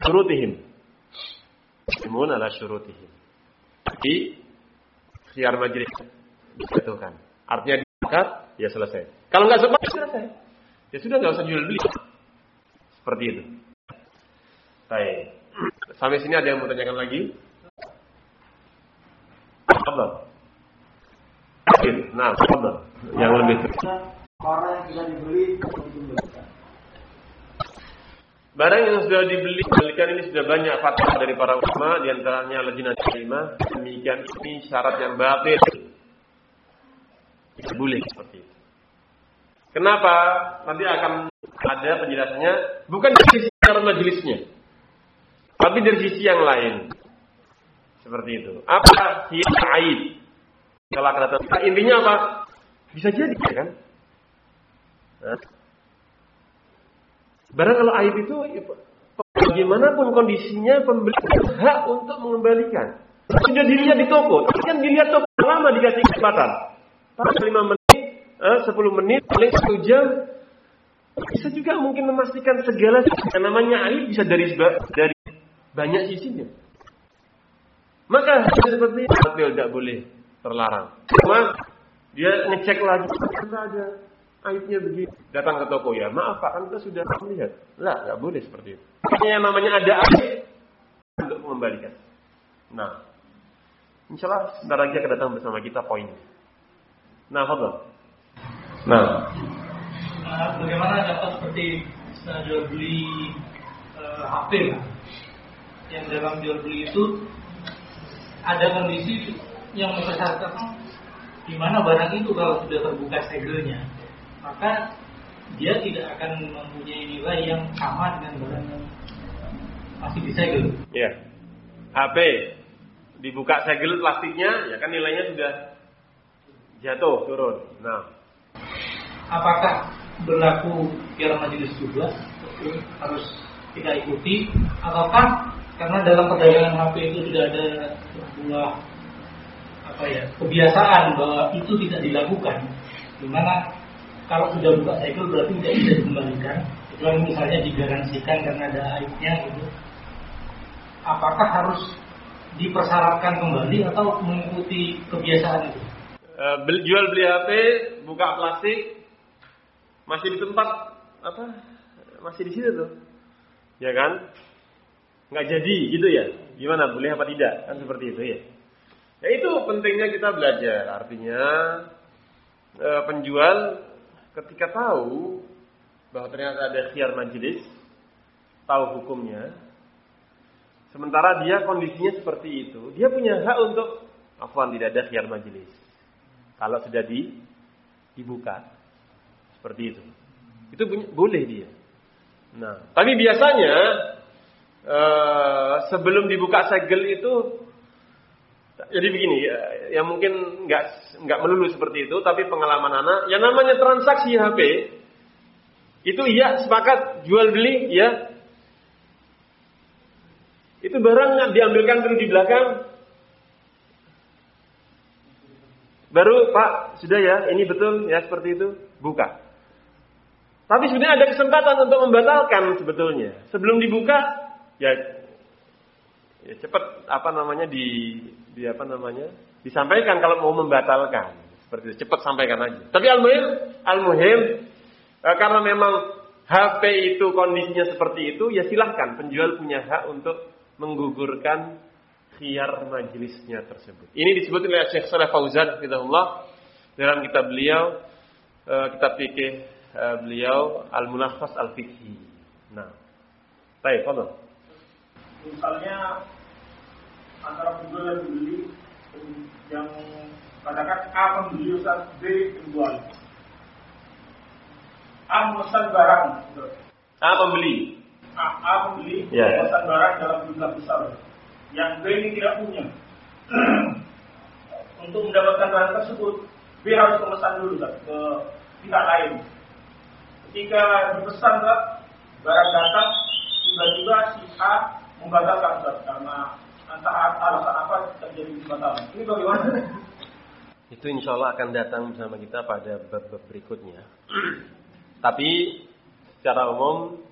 syurutihim. Muslimun ala syurutihim. Jadi khiyar majlis dijatuhkan. Artinya diangkat, ya selesai. Kalau nggak sepakat, selesai. Ya sudah, nggak usah jual beli. Seperti itu. Baik. Sampai sini ada yang mau tanyakan lagi? Apa? Nah, apa? Yang lebih Barang yang sudah dibeli barang yang sudah dibeli, balikan ini sudah banyak fatwa dari para ulama, di antaranya Lajnah Daimah. Demikian ini syarat yang batil. Tidak boleh seperti itu. Kenapa? Nanti akan ada penjelasannya, bukan dari sisi majelisnya, tapi dari sisi yang lain. Seperti itu. Apa khiyar aib? Kalau akan datang, intinya apa? Bisa jadi kan? Barang kalau aib itu, bagaimanapun kondisinya, pembeli hak untuk mengembalikan. Sudah dilihat di toko, tapi kan dilihat toko lama dikasih kesempatan. Paling 5 menit, 10 menit, paling 1 jam. Bisa juga mungkin memastikan segala yang namanya aib bisa dari banyak sisinya. Maka seperti itu tidak boleh, terlarang. Cuma dia ngecek lagi, tidak ada aibnya begini. Datang ke toko, ya maaf Pak, kan kita sudah melihat. Lah, nggak boleh seperti itu. Yang namanya ada aib untuk mengembalikan. Nah, insya Allah sebentar lagi akan datang bersama kita poinnya. Nah, fadhal. Nah, bagaimana dapat seperti jual beli HP lah. Yang dalam jual beli itu ada kondisi yang mempersyaratkan di mana barang itu kalau sudah terbuka segelnya, maka dia tidak akan mempunyai nilai yang sama dengan barang yang masih disegel. Ya, HP dibuka segel plastiknya, ya kan nilainya sudah jatuh turun. Nah, apakah berlaku khiyar majelis juga harus kita ikuti, ataukah karena dalam perdagangan HP itu sudah ada sebuah kebiasaan bahwa itu tidak dilakukan, di mana kalau sudah buka segel berarti tidak bisa dikembalikan, kecuali misalnya digaransikan karena ada aibnya gitu. Apakah harus dipersyaratkan kembali atau mengikuti kebiasaan itu? Jual beli HP, buka plastik, masih di tempat masih di situ tuh, ya kan? Nggak jadi gitu ya? Gimana? Boleh apa tidak? Kan seperti itu ya. Ya itu pentingnya kita belajar. Artinya penjual ketika tahu bahwa ternyata ada khiyar majelis, tahu hukumnya, sementara dia kondisinya seperti itu, dia punya hak untuk tidak ada khiyar majelis. Kalau sudah dibuka seperti itu boleh dia. Nah, tapi biasanya sebelum dibuka segel itu, jadi begini, ya mungkin nggak melulu seperti itu, tapi pengalaman anak, yang namanya transaksi HP itu ya sepakat jual beli ya, itu barang diambilkan dulu di belakang, baru Pak sudah ya, ini betul ya seperti itu, buka. Tapi sebenarnya ada kesempatan untuk membatalkan sebetulnya. Sebelum dibuka, ya cepat disampaikan kalau mau membatalkan. Seperti itu, cepat sampaikan aja. Tapi al-muhim karena memang HP itu kondisinya seperti itu, ya silahkan penjual punya hak untuk menggugurkan khiyar majelisnya tersebut. Ini disebut oleh Syekh Shalih Fauzan hafizahullah dalam kitab beliau, kitab fikih beliau Al-Mulakhas Al-Fiqhi. Nah, baik, fadhil. Misalnya antara penjual dan pembeli, yang katakan A pembeli Ustaz, B penjual. A memesan barang. A pembeli. A pembeli ya. Memesan barang dalam jumlah besar. Yang B ini tidak punya. Untuk mendapatkan barang tersebut, B harus memesan dulu Ustaz, ke pihak lain. Ketika dipesan barang datang, tiba-tiba si A membatalkan karena entah alasan apa terjadi pembatalan. Ini bagaimana? Itu insya Allah akan datang bersama kita pada bab berikutnya. Tapi secara umum